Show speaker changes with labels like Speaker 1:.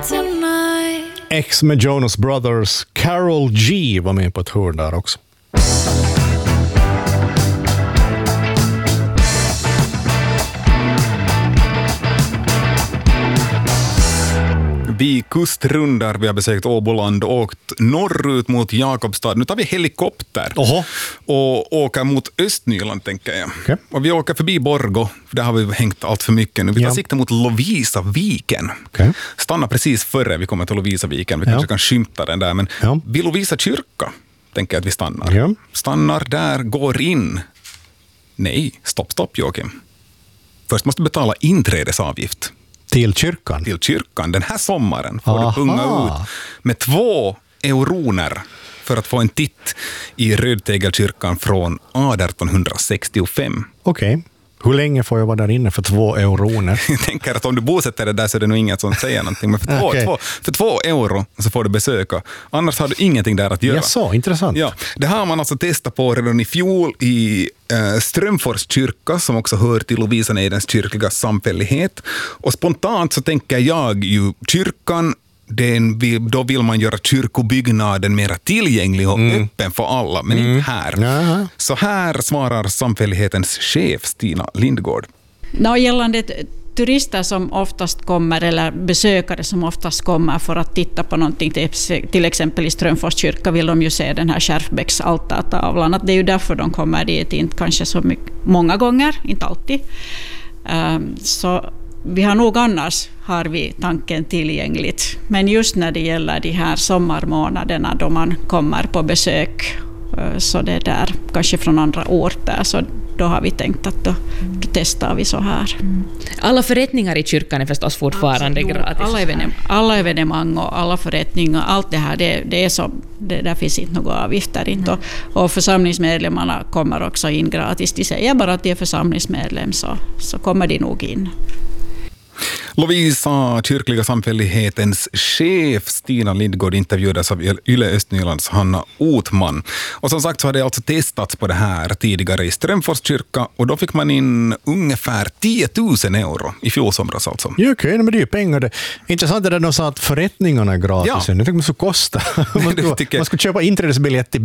Speaker 1: tonight.
Speaker 2: Ex med Jonas Brothers, Karol G var med på ett hörn där också.
Speaker 3: Vi kustrundar, vi har besökt Åboland och åkt norrut mot Jakobstad. Nu tar vi helikopter och åker mot Östnyland, tänker jag.
Speaker 2: Okay.
Speaker 3: Och vi åker förbi Borgå, för där har vi hängt allt för mycket nu. Vi tar sikte mot Lovisaviken. Okay. Stannar precis före vi kommer till Lovisaviken. Vi kanske kan skymta den där, men vid Lovisa kyrka tänker jag att vi stannar. Ja. Stannar där, går in. Nej, stopp Joakim. Först måste betala inträdesavgift.
Speaker 2: Till kyrkan?
Speaker 3: Till kyrkan. Den här sommaren får du punga ut med 2 euroner för att få en titt i Rödtegelkyrkan från 1865.
Speaker 2: Okej. Hur länge får jag vara där inne för 2 euroner?
Speaker 3: Jag tänker att om du bosätter dig där så är det nog inget som säger någonting. Men för 2 euro så får du besöka. Annars har du ingenting där att göra.
Speaker 2: Så intressant.
Speaker 3: Ja, det här har man alltså testat på redan i fjol i Strömfors kyrka, som också hör till Lovisanejdens kyrkliga samfällighet. Och spontant så tänker jag ju kyrkan, då vill man göra kyrkobyggnaden mer tillgänglig och öppen för alla, men inte här. Jaha. Så här svarar samfällighetens chef Stina Lindgård.
Speaker 4: Gällande turister som oftast kommer, eller besökare som oftast kommer för att titta på någonting, till exempel i Strömfors kyrka vill de ju se den här Skärfbäcks altartavlan. Det är ju därför de kommer dit, inte kanske så många gånger, inte alltid. Så vi har nog annars har vi tanken tillgängligt. Men just när det gäller de här sommarmånaderna då man kommer på besök, så det där kanske från andra orter, så då har vi tänkt att då testar vi så här.
Speaker 5: Alla förrättningar i kyrkan är förstås fortfarande gratis.
Speaker 4: Alla evenemang och alla förrättningar, allt det här, det är så, där finns inte några avgifter inte. Och församlingsmedlemmarna kommer också in gratis. De säger bara att de är församlingsmedlem, så kommer de nog in.
Speaker 3: Lovisa kyrkliga samfällighetens chef Stina Lindgård intervjuades av Yle Östnylands Hanna Otman. Och som sagt så har det alltså testats på det här tidigare i Strömfors kyrka, och då fick man in ungefär 10 000 euro i fjol somras alltså.
Speaker 2: Ja, okej, men det är ju pengar. Det intressant är det de sa att förrättningarna är gratis. Jag tänkte man skulle kosta. Man skulle köpa inträdesbiljett till